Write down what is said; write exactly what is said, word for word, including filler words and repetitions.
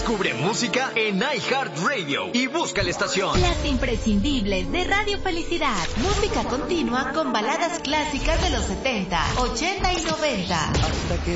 Descubre música en iHeartRadio y busca la estación. Las imprescindibles de Radio Felicidad. Música continua con baladas clásicas de los setenta, ochenta y noventa. Hasta que